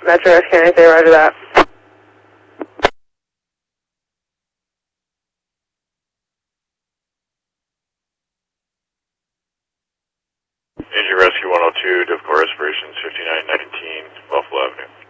Metro Rescue 93, roger that. Engine Rescue 102, difficult respirations, 5919 Buffalo Avenue.